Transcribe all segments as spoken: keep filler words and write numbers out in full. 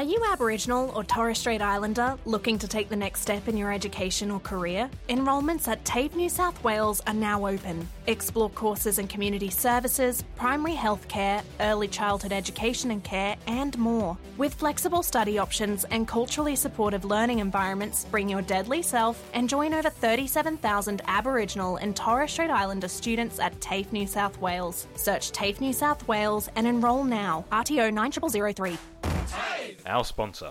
you Aboriginal or Torres Strait Islander looking to take the next step in your education or career? Enrolments at TAFE New South Wales are now open. Explore courses in community services, primary health care, early childhood education and care, and more. With flexible study options and culturally supportive learning environments, bring your deadly self and join over thirty-seven thousand Aboriginal and Torres Strait Islander students at TAFE New South Wales. Search TAFE New South Wales and enrol now. R T O nine zero zero zero three. Our sponsor.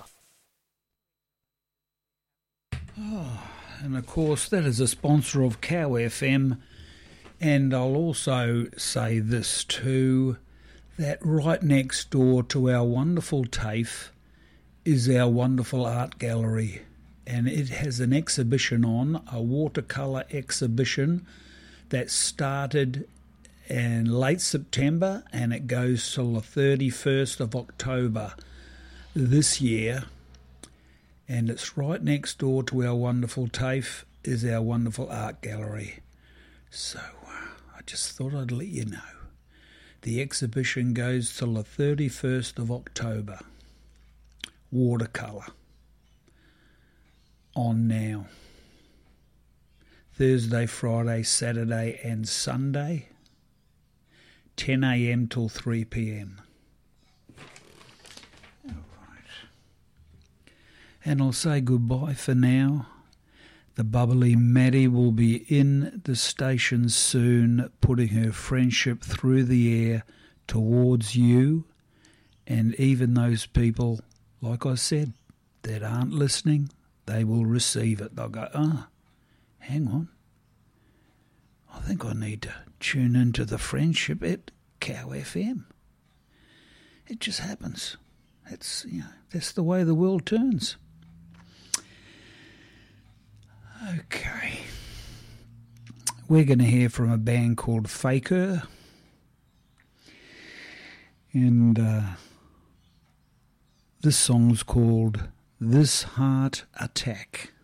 Oh, and of course that is a sponsor of Cow F M, and I'll also say this too, that right next door to our wonderful TAFE is our wonderful art gallery, and it has an exhibition on, a watercolour exhibition that started in late September and it goes till the thirty-first of October this year, and it's right next door to our wonderful TAFE is our wonderful art gallery. So uh, I just thought I'd let you know. The exhibition goes till the thirty-first of October. Watercolour. On now. Thursday, Friday, Saturday and Sunday. ten a.m. till three p.m. And I'll say goodbye for now. The bubbly Maddie will be in the station soon, putting her friendship through the air towards you and even those people, like I said, that aren't listening, they will receive it. They'll go, ah, hang on. I think I need to tune into the friendship at Cow F M. It just happens. It's, you know, that's the way the world turns. Okay. We're going to hear from a band called Faker. And uh, this song's called This Heart Attack.